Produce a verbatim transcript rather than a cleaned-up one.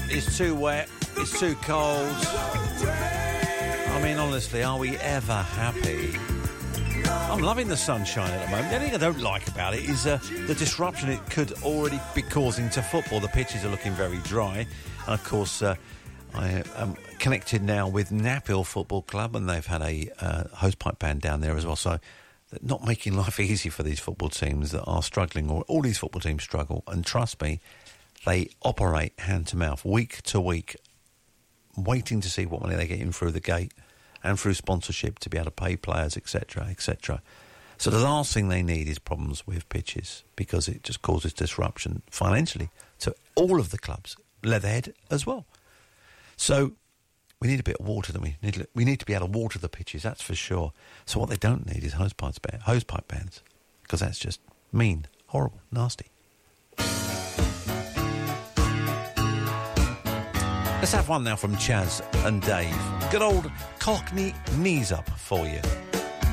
it's too wet, it's too cold. I mean, honestly, are we ever happy? I'm loving the sunshine at the moment. The only thing I don't like about it is uh, the disruption it could already be causing to football. The pitches are looking very dry. And, of course, uh, I am connected now with Knaphill Football Club, and they've had a uh, hosepipe ban down there as well. So not making life easy for these football teams that are struggling, or all these football teams struggle. And trust me, they operate hand-to-mouth, week to week, waiting to see what money they get in through the gate and through sponsorship to be able to pay players, et cetera, et cetera. So the last thing they need is problems with pitches, because it just causes disruption financially to all of the clubs, Leatherhead as well. So we need a bit of water, don't we? We need, we need to be able to water the pitches, that's for sure. So what they don't need is hosepipe ban, hosepipe bans, because that's just mean, horrible, nasty. Let's have one now from Chaz and Dave. Good old Cockney Knees Up for you.